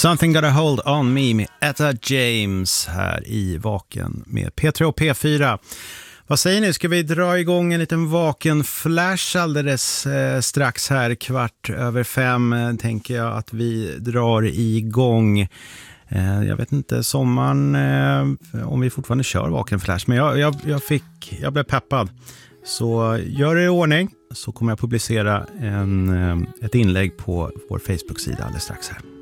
Something Got a Hold on Me med Etta James här i Vaken med P3 och P4. Vad säger ni? Ska vi dra igång en liten Vaken-flash alldeles strax här 5:15 tänker jag att vi drar igång. Jag vet inte, sommaren om vi fortfarande kör Vaken-flash, men jag blev peppad. Så gör det i ordning så kommer jag publicera ett inlägg på vår Facebook-sida alldeles strax här.